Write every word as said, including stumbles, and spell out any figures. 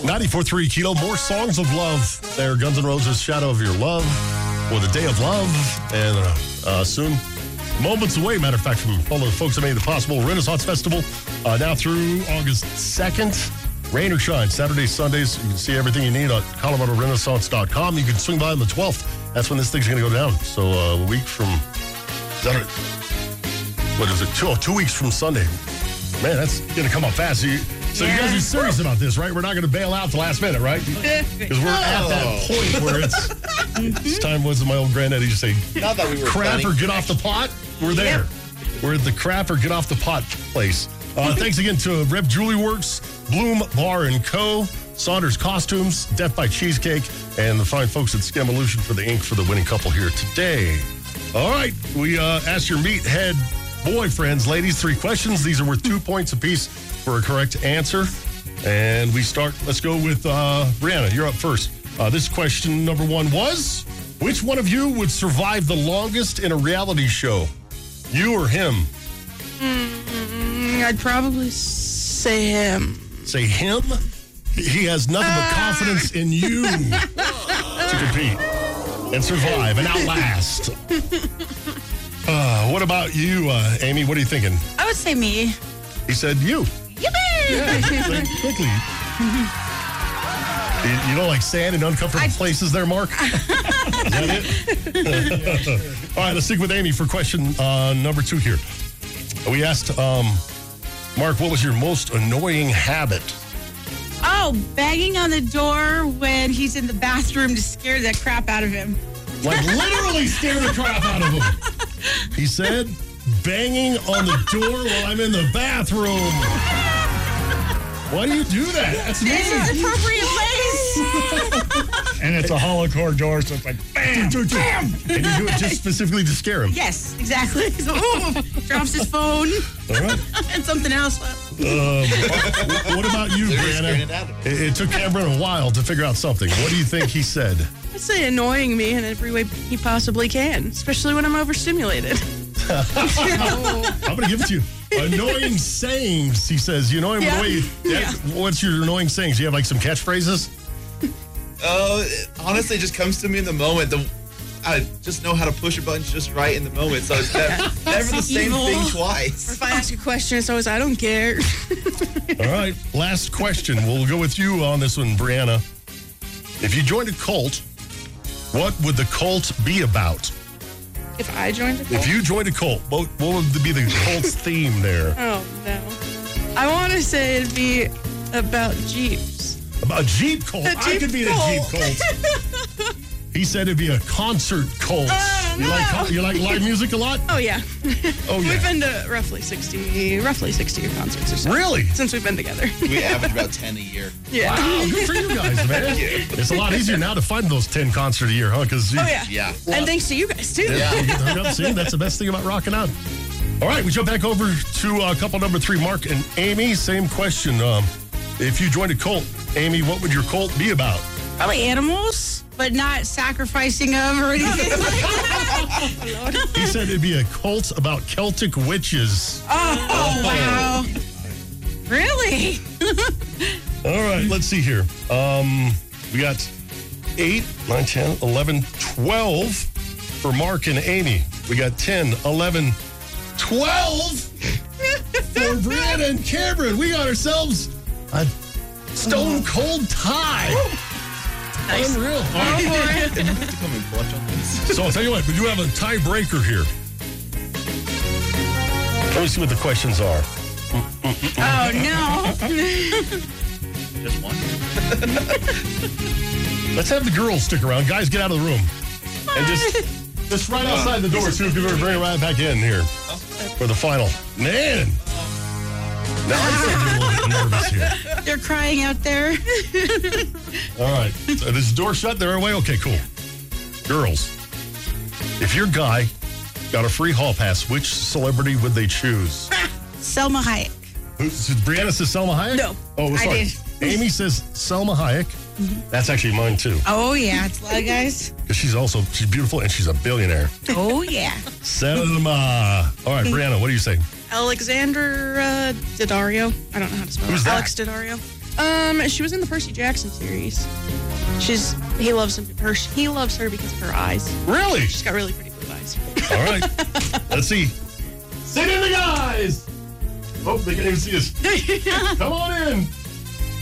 ninety-four point three Kilo, more songs of love. There, Guns N' Roses, Shadow of Your Love, or The Day of Love, and uh, uh, soon, moments away, matter of fact, from all the folks that made the possible Renaissance Festival, uh, now through August second. Rain or shine, Saturdays, Sundays. You can see everything you need on Colorado Renaissance dot com. You can swing by on the twelfth. That's when this thing's going to go down. So uh, a week from, is that it? What is it? Two, oh, two weeks from Sunday. Man, that's going to come up fast. So, you, so Yeah. you guys are serious about this, right? We're not going to bail out at the last minute, right? Because we're at that point where it's, it's time, was my old granddaddy used to say, Not that we were crap planning. or get off the pot. We're there. We're at the crap or get off the pot place. Uh, thanks again to Rep Jewelry Works, Bloom Bar and Co., Saunders Costumes, Death by Cheesecake, and the fine folks at Scamolution for the ink for the winning couple here today. All right, we uh, asked your meathead boyfriends, ladies, three questions. These are worth two points apiece for a correct answer. And we start, let's go with uh, Brianna. You're up first. Uh, this question number one was, which one of you would survive the longest in a reality show? You or him? Mm, I'd probably say him. Say him? He has nothing but confidence in you to compete and survive and outlast. Uh, what about you, uh, Amy? What are you thinking? I would say me. He said you. Yeah, like, quickly. You, you don't like sand in uncomfortable I- places there, Mark? Is that it? All right, let's stick with Amy for question uh, number two here. We asked um, Mark, what was your most annoying habit? Oh, banging on the door when he's in the bathroom to scare the crap out of him. Like literally scare the crap out of him. He said, banging on the door while I'm in the bathroom. Why do you do that? That's This mean. is the appropriate place. And it's a hollow core door, so it's like, bam, Bam! And you do it just specifically to scare him. Yes, exactly. So, oh, drops his phone All right. and something else. Um, what about you, They're scaring Brianna? it out of him. It, it took Cameron a while to figure out something. What do you think he said? I'd say annoying me in every way he possibly can, especially when I'm overstimulated. I'm going to give it to you. Annoying sayings, he says. You know him Yeah. the way you, Yeah. What's your annoying sayings? Do you have like some catchphrases? Oh, it honestly just comes to me in the moment. The, I just know how to push a button just right in the moment. So it's never, never the same evil. thing Or twice. if I ask a question, it's always, I don't care. All right, last question. We'll go with you on this one, Brianna. If you joined a cult, what would the cult be about? If I joined a cult? If you joined a cult, what, what would be the cult's theme there? Oh, no. I want to say it'd be about Jeeps. About a Jeep cult? A I Jeep could be in a Jeep cult. He said it'd be a concert cult. Oh, you, like, no. you like live music a lot? Oh, yeah. Oh, yeah. We've been to roughly sixty, roughly sixty concerts or so. Really? Since we've been together. We average about ten a year. Yeah. Wow, good for you guys, man. It's a lot easier now to find those ten concerts a year, huh? Because Oh, yeah. Yeah. And thanks to you guys, too. Yeah, you get hung up. See, that's the best thing about rocking out. All right, we jump back over to uh, couple number three, Mark and Amy. Same question. Um, if you joined a cult, Amy, what would your cult be about? Probably animals, but not sacrificing them or anything like that. He said it'd be a cult about Celtic witches. Oh, wow. Really? All right, let's see here. Um, we got eight, nine, ten, eleven, twelve for Mark and Amy. We got ten, eleven, twelve for Brianna and Cameron. We got ourselves a stone cold tie. Nice. Unreal. All Go right. for it. You have to come and clutch on this. So I'll tell you what, we do have a tiebreaker here. Let me see what the questions are. Oh, no. Just one. Let's have the girls stick around. Guys, get out of the room. And just, just right outside the door, so we can bring it right back in here for the final. Man. Now I'm starting to get a little bit nervous here. They're crying out there. All right. So this door shut. They're away. Okay, cool. Girls, if your guy got a free hall pass, which celebrity would they choose? Selma Hayek. Who, so Brianna says Selma Hayek? No, Oh, I sorry. did. Amy says Selma Hayek. That's actually mine, too. Oh, yeah. It's a lot of guys. Because she's also, she's beautiful and she's a billionaire. Oh, yeah. Selma. All right, Brianna, what do you say? Alexander uh, Daddario. I don't know how to spell Who's it. that? Alex Daddario. Um, she was in the Percy Jackson series. She's he loves him. Her, he loves her because of her eyes. Really? She's got really pretty blue eyes. All right. Let's see. Sit in the guys. Oh, they can't even see us. Come on in.